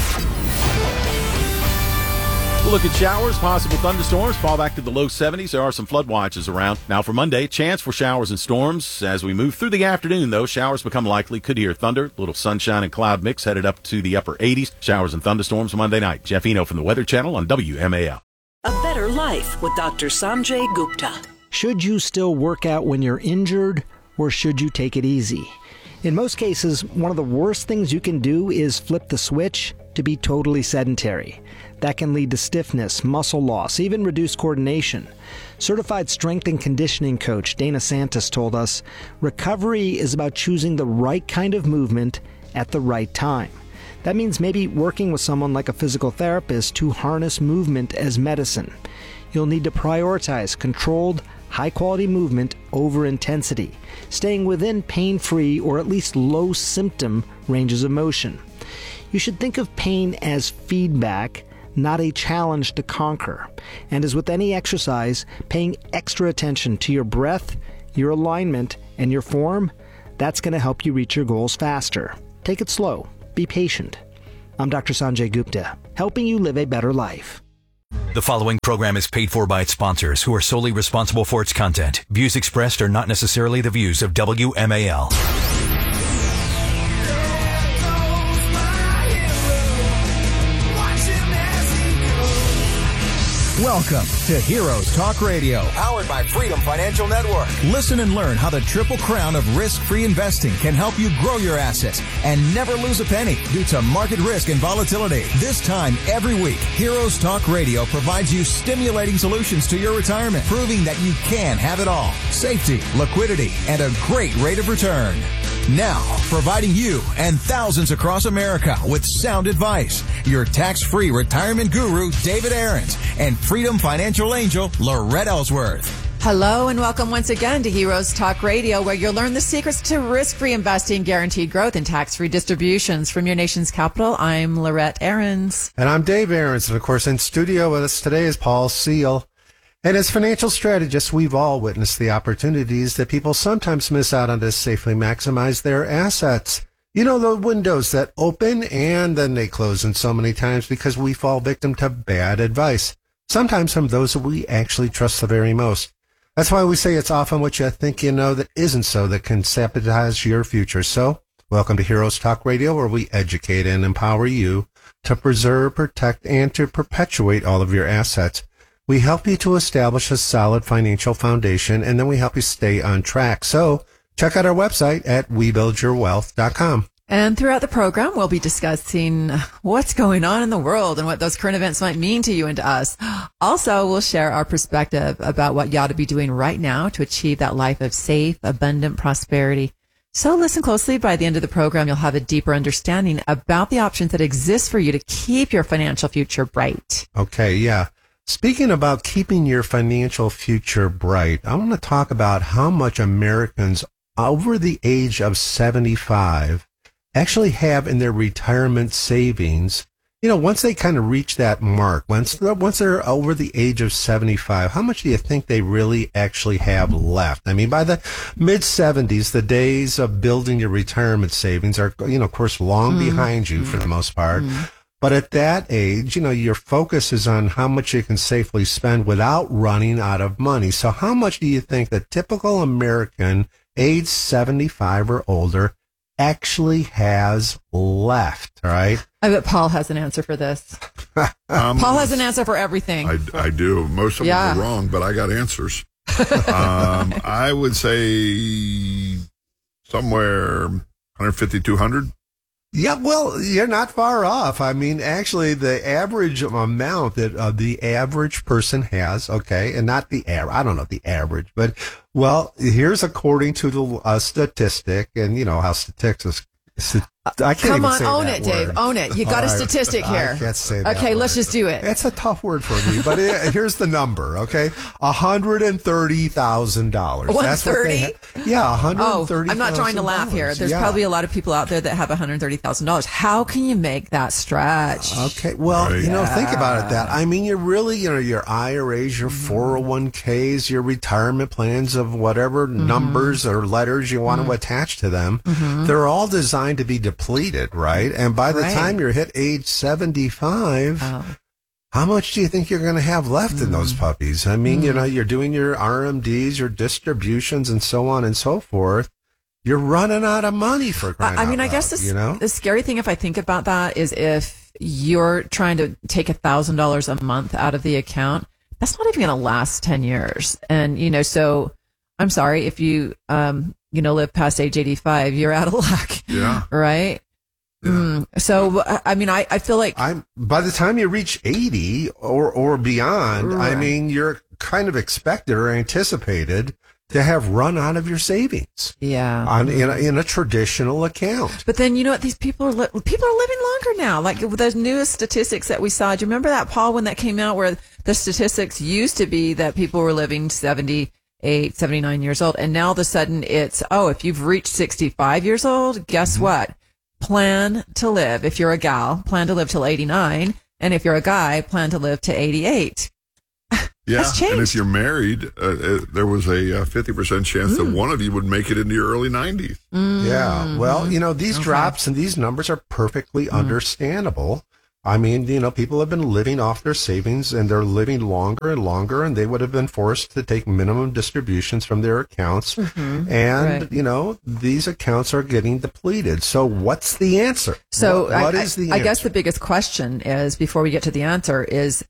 We'll look at showers, possible thunderstorms, fall back to the low seventies. There are some flood watches around. Now for Monday, chance for showers and storms. As we move through the afternoon, though, showers become likely. Could hear thunder, little sunshine and cloud mix headed up to the upper eighties. Showers and thunderstorms Monday night. Jeff Eno from the Weather Channel on W M A L. A better life with Doctor Sanjay Gupta. Should you still work out when you're injured, or should you take it easy? In most cases, one of the worst things you can do is flip the switch to be totally sedentary. That can lead to stiffness, muscle loss, even reduced coordination. Certified strength and conditioning coach Dana Santos told us, recovery is about choosing the right kind of movement at the right time. That means maybe working with someone like a physical therapist to harness movement as medicine. You'll need to prioritize controlled, high-quality movement over intensity, staying within pain-free or at least low-symptom ranges of motion. You should think of pain as feedback, not a challenge to conquer. And as with any exercise, paying extra attention to your breath, your alignment, and your form, that's going to help you reach your goals faster. Take it slow. Be patient. I'm Doctor Sanjay Gupta, helping you live a better life. The following program is paid for by its sponsors, who are solely responsible for its content. Views expressed are not necessarily the views of W M A L. Welcome to Heroes Talk Radio, powered by Freedom Financial Network. Listen and learn how the Triple Crown of risk-free investing can help you grow your assets and never lose a penny due to market risk and volatility. This time every week, Heroes Talk Radio provides you stimulating solutions to your retirement, proving that you can have it all: safety, liquidity, and a great rate of return. Now, providing you and thousands across America with sound advice, your tax-free retirement guru, David Aarons, and Freedom Financial Angel, Lorette Ellsworth. Hello and welcome once again to Heroes Talk Radio, where you'll learn the secrets to risk-free investing, guaranteed growth, and tax-free distributions. From your nation's capital, I'm Lorette Aarons. And I'm Dave Aarons. And, of course, in studio with us today is Paul Seal. And as financial strategists, we've all witnessed the opportunities that people sometimes miss out on to safely maximize their assets. You know, the windows that open and then they close in so many times because we fall victim to bad advice, sometimes from those that we actually trust the very most. That's why we say it's often what you think you know that isn't so that can sabotage your future. So, welcome to Heroes Talk Radio, where we educate and empower you to preserve, protect, and to perpetuate all of your assets. We help you to establish a solid financial foundation, and then we help you stay on track. So check out our website at we build your wealth dot com. And throughout the program, we'll be discussing what's going on in the world and what those current events might mean to you and to us. Also, we'll share our perspective about what you ought to be doing right now to achieve that life of safe, abundant prosperity. So listen closely. By the end of the program, you'll have a deeper understanding about the options that exist for you to keep your financial future bright. Okay, yeah. Speaking about keeping your financial future bright, I want to talk about how much Americans over the age of seventy-five actually have in their retirement savings. You know, once they kind of reach that mark, once they're, once they're over the age of seventy-five, how much do you think they really actually have left? I mean, by the mid-seventies, the days of building your retirement savings are, you know, of course, long mm. behind you mm. for the most part. Mm. But at that age, you know, your focus is on how much you can safely spend without running out of money. So how much do you think the typical American age seventy-five or older actually has left, all right? I bet Paul has an answer for this. um, Paul has an answer for everything. I, I do. Most of yeah. them are wrong, but I got answers. um, I would say somewhere one fifty, two hundred. Yeah, well, you're not far off. I mean, actually, the average amount that uh, the average person has, okay, and not the average, I don't know the average, but, well, here's according to the uh, statistic, and you know how statistics, st- I can't Come even on, say own that it, word. Dave, own it. You got a statistic here. I can't say that Okay, word. let's just do it. It's a tough word for me, but it, here's the number, okay? one hundred thirty thousand dollars. one hundred thirty? Ha- yeah, one hundred thirty thousand dollars. Oh, I'm not trying to laugh here. There's yeah. probably a lot of people out there that have one hundred thirty thousand dollars. How can you make that stretch? Okay, well, right. you know, yeah. think about it that. I mean, you're really, you know, your I R As, your mm-hmm. four oh one k's, your retirement plans of whatever mm-hmm. numbers or letters you want mm-hmm. to attach to them, mm-hmm. they're all designed to be depleted, right? And by the right. time you're hit age seventy-five, oh. how much do you think you're going to have left mm. in those puppies? I mean, mm. you know, you're doing your R M Ds, your distributions, and so on and so forth. You're running out of money for crying I mean, out I loud, guess this, you know? the scary thing, if I think about that, is if you're trying to take one thousand dollars a month out of the account, that's not even going to last ten years. And, you know, so I'm sorry, if you, um, you know, live past age eighty-five, you're out of luck. Yeah. Right? Yeah. Mm, so, I mean, I, I feel like I'm by the time you reach eighty or, or beyond, right. I mean, you're kind of expected or anticipated to have run out of your savings. Yeah. On, in, a, in a traditional account. But then, you know what? These people are, li- people are living longer now. Like those newest statistics that we saw. Do you remember that, Paul, when that came out where the statistics used to be that people were living seventy, eight, seventy-nine years old. And now all of a sudden it's, oh, if you've reached sixty-five years old, guess mm-hmm. what? Plan to live. If you're a gal, plan to live till eighty-nine. And if you're a guy, plan to live to eighty-eight. Yeah, and if you're married, uh, uh, there was a uh, fifty percent chance mm. that one of you would make it into your early nineties. Mm. Yeah, well, you know, these okay. drops and these numbers are perfectly mm. understandable. I mean, you know, people have been living off their savings and they're living longer and longer, and they would have been forced to take minimum distributions from their accounts. Mm-hmm. And, right. you know, these accounts are getting depleted. So what's the answer? So what, what I, is the I answer? guess the biggest question is, before we get to the answer, is,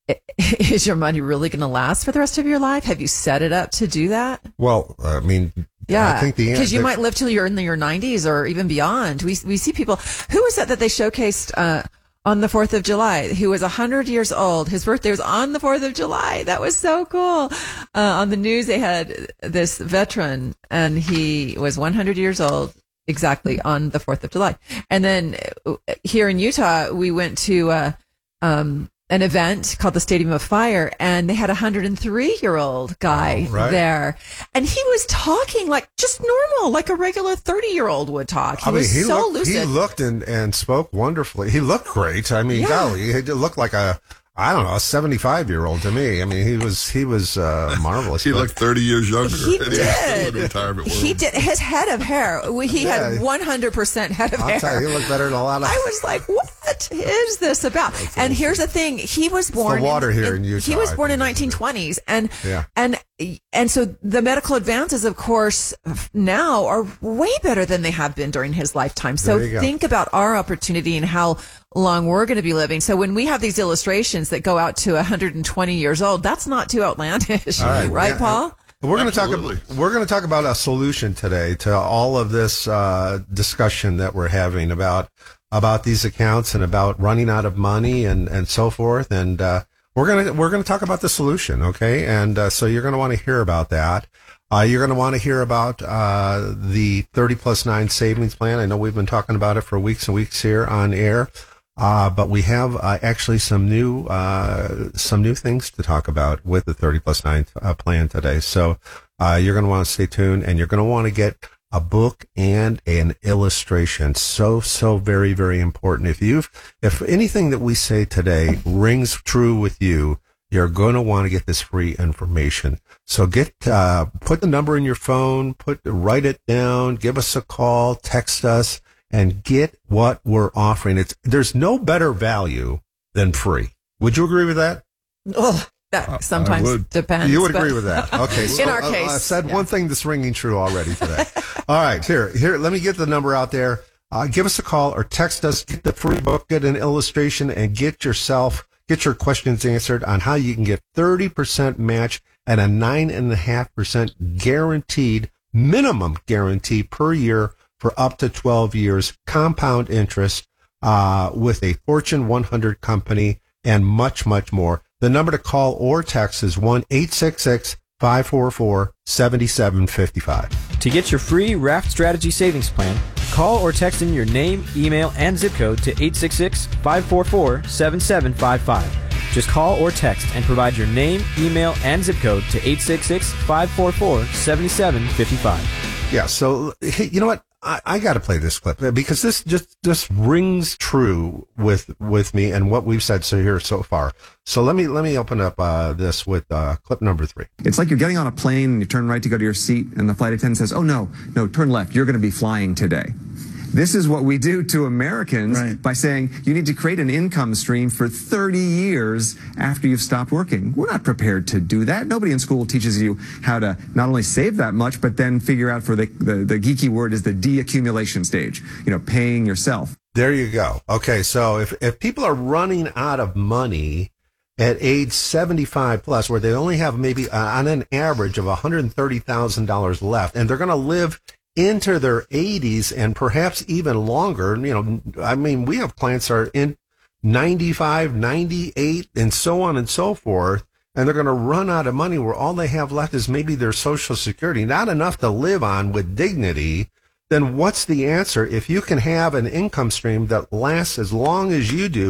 is your money really going to last for the rest of your life? Have you set it up to do that? Well, I mean, yeah, I think the because you might live till you're in your nineties or even beyond. We we see people. Who was that that they showcased uh, on the fourth of July? Who was a hundred years old? His birthday was on the fourth of July. That was so cool. Uh, on the news, they had this veteran, and he was one hundred years old exactly on the fourth of July. And then uh, here in Utah, we went to. Uh, um, an event called the Stadium of Fire, and they had a one hundred three year old guy oh, right. there, and he was talking like just normal, like a regular thirty year old would talk. He I mean, was he so looked, lucid. He looked and, and spoke wonderfully. He looked great. I mean, yeah. golly, he looked like a, I don't know, a seventy-five year old to me. I mean, he was, he was, uh, marvelous. He looked thirty years younger. He did. He did. His head of hair, he yeah. had one hundred percent head of I'll hair. Tell you, he looked better than a lot of. I was like, what is this about? That's and awesome. Here's the thing. He was born. It's the water in, here in, in Utah. He was born in nineteen twenties. And, yeah. and, and so the medical advances, of course, now are way better than they have been during his lifetime. So think about our opportunity and how long we're going to be living. So when we have these illustrations that go out to one hundred twenty years old, that's not too outlandish, right, right yeah. Paul? We're going to talk. About, we're going to talk about a solution today to all of this uh, discussion that we're having about about these accounts and about running out of money and, and so forth. And uh, we're gonna we're gonna talk about the solution, okay? And uh, so you're going to want to hear about that. Uh, you're going to want to hear about uh, the thirty plus nine savings plan. I know we've been talking about it for weeks and weeks here on air. Uh, but we have uh, actually some new uh, some new things to talk about with the thirty plus nine uh, plan today. So uh, you're going to want to stay tuned, and you're going to want to get a book and an illustration. So so very very important. If you've if anything that we say today rings true with you, you're going to want to get this free information. So get uh, put the number in your phone, put write it down, give us a call, text us. And get what we're offering. It's there's no better value than free. Would you agree with that? Well, that sometimes depends. You would agree with that. Okay. So in our I, case, I said yeah. one thing that's ringing true already today. All right, here, here. Let me get the number out there. Uh, give us a call or text us. Get the free book, get an illustration, and get yourself get your questions answered on how you can get thirty percent match and a nine and a half percent guaranteed minimum guarantee per year. For up to twelve years, compound interest uh, with a Fortune one hundred company, and much, much more. The number to call or text is one eight six six, five four four, seven seven five five. To get your free Raft Strategy Savings Plan, call or text in your name, email, and zip code to eight six six, five four four, seven seven five five. Just call or text and provide your name, email, and zip code to eight six six, five four four, seven seven five five. Yeah, so, hey, you know what? I, I got to play this clip because this just just rings true with with me and what we've said so here so far. So let me let me open up uh, this with uh, clip number three. It's like you're getting on a plane and you turn right to go to your seat, and the flight attendant says, "Oh no, no, turn left. You're going to be flying today." This is what we do to Americans right. by saying you need to create an income stream for thirty years after you've stopped working. We're not prepared to do that. Nobody in school teaches you how to not only save that much, but then figure out for the, the, the geeky word is the de-accumulation stage, you know, paying yourself. There you go. Okay, so if, if people are running out of money at age seventy-five plus, where they only have maybe uh, on an average of one hundred thirty thousand dollars left, and they're going to live into their eighties and perhaps even longer. You know, I mean, we have clients that are in ninety-five, ninety-eight, and so on and so forth, and they're going to run out of money where all they have left is maybe their Social Security, not enough to live on with dignity. Then what's the answer? If you can have an income stream that lasts as long as you do,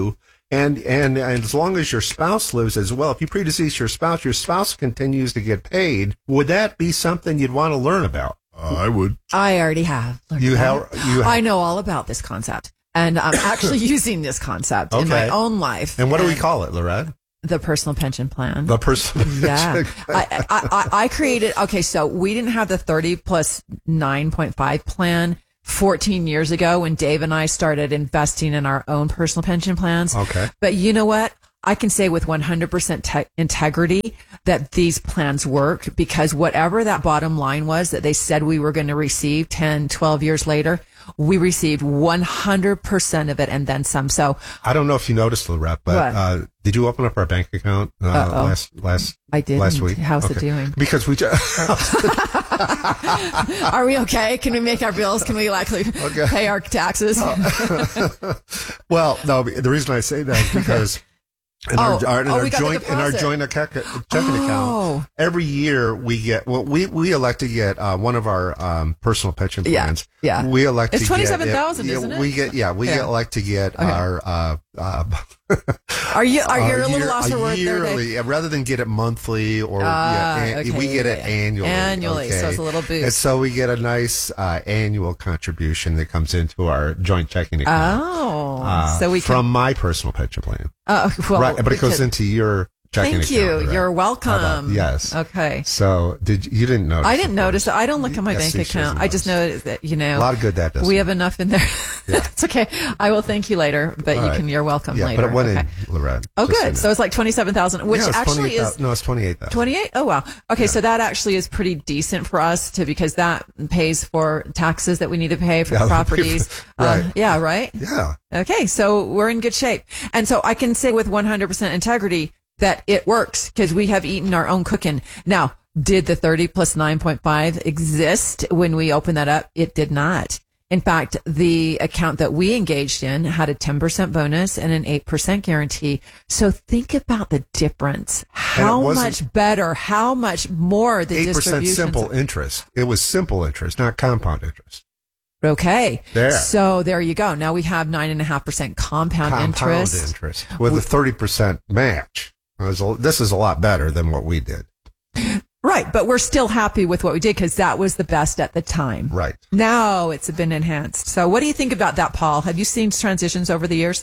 And, and and as long as your spouse lives as well, if you predecease your spouse, your spouse continues to get paid. Would that be something you'd want to learn about? Uh, I would. I already have. You have, you have. I know all about this concept, and I'm actually using this concept Okay. in my own life. And what do we call it, Lorette? The personal pension plan. The personal Yeah. pension plan. I, I, I, I created, okay, so we didn't have the thirty plus nine point five plan fourteen years ago when Dave and I started investing in our own personal pension plans. Okay. But you know what? I can say with one hundred percent te- integrity that these plans work, because whatever that bottom line was that they said we were going to receive ten, twelve years later, we received one hundred percent of it and then some. So I don't know if you noticed, Lorette, but What? uh, did you open up our bank account uh, Uh-oh. last last I didn't. last week? How's it doing? Because we just are we okay? Can we make our bills? Can we likely Okay. pay our taxes? well, no. The reason I say that is because in Oh, our, our, in oh, our we got the joint in our deposit. joint account, checking Oh. account, every year we get well, we we elect to get uh, one of our um, personal pension Yeah, plans. yeah. we elect It's to get twenty-seven thousand, yeah, isn't it? We get yeah, we Yeah. get elect to get Okay. our. Uh, uh, Are you are you uh, a little year- lost for words there, Dave? yearly, uh, rather than get it monthly or Ah, yeah, an- okay, we get yeah, it yeah. annually. Annually, so okay? it's a little boost. And so we get a nice uh, annual contribution that comes into our joint checking account. Oh, uh, so we from can. my personal pension plan. Oh, well, right, but we it goes could- into your checking Thank account. you. right? You're How about- welcome. yes. Okay. So did you, you didn't notice? I didn't notice it. I don't look at my Yes, bank you should account. I just know that, you know, A lot of good that does. we have enough in there. Yeah. It's okay. I will thank you later, but All you right. can, you're welcome yeah, later. but it went Okay. in, Lorette. Oh, just so you good. know. So it's like twenty-seven thousand, which Yeah, it's actually twenty-eight is thousand. No, it's twenty-eight thousand. twenty-eight. Oh, wow. Okay. So that actually is pretty decent for us to, because that pays for taxes that we need to pay for Yeah, properties. right. Um, yeah. Right. Yeah. Okay. So we're in good shape. And so I can say with one hundred percent integrity that it works because we have eaten our own cooking. Now, did the thirty plus nine point five exist when we opened that up? It did not. In fact, the account that we engaged in had a ten percent bonus and an eight percent guarantee. So think about the difference. How wasn't- much better, how much more the Eight percent distributions. simple interest. It was simple interest, not compound interest. Okay. There. So there you go. Now we have nine and a half percent compound, Compound interest. interest with a thirty percent match. It was a- This is a lot better than what we did. Right. But we're still happy with what we did because that was the best at the time. Right. Now it's been enhanced. So what do you think about that, Paul? Have you seen transitions over the years?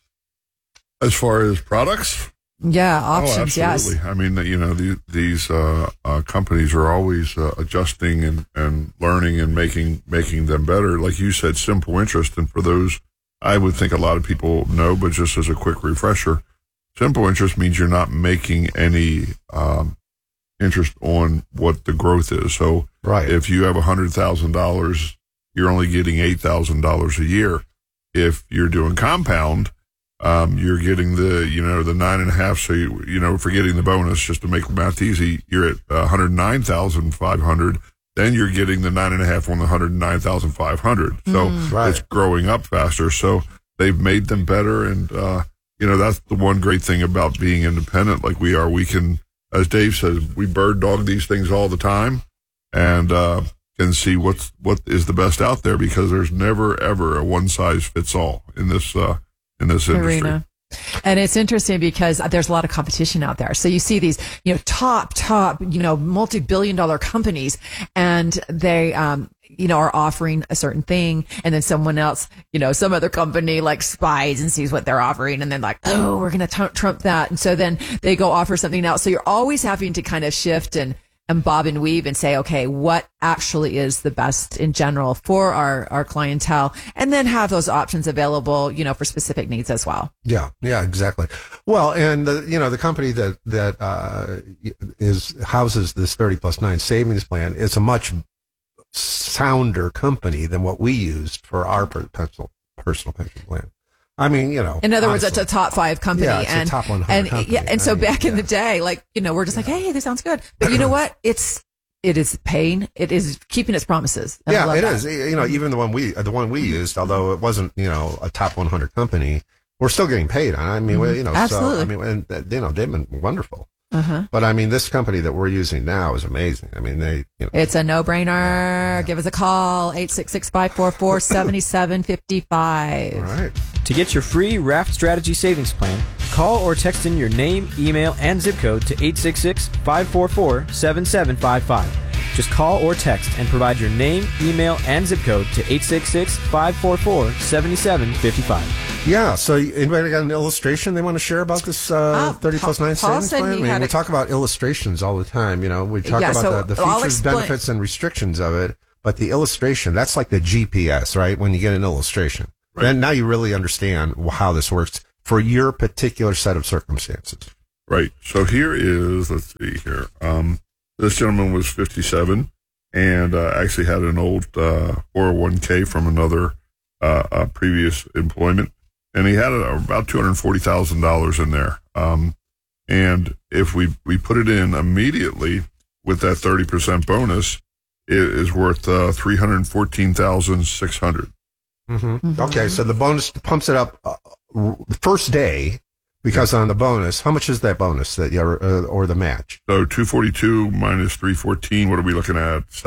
As far as products, Yeah. Options. oh, absolutely. Yes. I mean, you know, the, these uh, uh, companies are always uh, adjusting and, and learning and making making them better. Like you said, simple interest. And for those, I would think a lot of people know, but just as a quick refresher, simple interest means you're not making any um, interest on what the growth is. So Right. if you have one hundred thousand dollars, you're only getting eight thousand dollars a year. If you're doing compound, um, you're getting the, you know, the nine and a half. So, you, you know, forgetting the bonus, just to make math easy, you're at one hundred nine thousand five hundred. Then you're getting the nine and a half on the one hundred nine thousand five hundred. So Mm. Right. it's growing up faster. So they've made them better. And, uh, you know, that's the one great thing about being independent like we are. We can, as Dave says, we bird dog these things all the time and, uh, can see what's, what is the best out there because there's never, ever a one size fits all in this, uh, in this industry. Arena. And it's interesting because there's a lot of competition out there. So you see these, you know, top, top, you know, multi-billion dollar companies and they, um, you know, are offering a certain thing. And then someone else, you know, some other company like spies and sees what they're offering. And then like, oh, we're going to trump that. And so then they go offer something else. So you're always having to kind of shift and, and bob and weave and say, okay, what actually is the best in general for our, our clientele? And then have those options available, you know, for specific needs as well. Yeah, yeah, exactly. Well, and the, you know, the company that, that, uh, is, houses this thirty plus nine savings plan is a much sounder company than what we used for our per- personal, personal pension plan. I mean, you know. In other words, honestly. it's a top five company. Yeah, it's a and, top one hundred and, company. Yeah, and so I mean, back in the day, like, you know, we're just like, hey, this sounds good. But you know what? It's, it is paying. It is keeping its promises. And I Yeah, love it that. is. You know, even the one we, the one we used, although it wasn't, you know, a top one hundred company, we're still getting paid on it. I mean, Mhm. you know, Absolutely. so, I mean, and, uh, you know, they've been wonderful. Uh-huh. But I mean, this company that we're using now is amazing. I mean, they, you know. It's a no-brainer. Give us a call, eight six six, five four four, seven seven five five. All right. To get your free Raft Strategy Savings Plan, call or text in your name, email, and zip code to eight six six, five four four, seven seven five five. Just call or text and provide your name, email, and zip code to eight six six, five four four, seven seven five five. Yeah, so anybody got an illustration they want to share about this uh, Oh, thirty plus nine Paul savings said plan? he I mean, had we a- talk about illustrations all the time. You know, we talk Yeah, about so the, the I'll features, explain- benefits, and restrictions of it. But the illustration, that's like the G P S, right? When you get an illustration. Right. Then now you really understand how this works for your particular set of circumstances. Right. So here is, let's see here. Um, this gentleman was fifty-seven and uh, actually had an old uh, four oh one k from another uh, uh, previous employment. And he had uh, about two hundred forty thousand dollars in there. Um, and if we, we put it in immediately with that thirty percent bonus, it is worth uh, three hundred fourteen thousand six hundred dollars. Mm-hmm. Mm-hmm. Okay, so the bonus pumps it up uh, the first day because on the bonus, how much is that bonus that you uh, or the match? So two forty-two minus three fourteen, what are we looking at?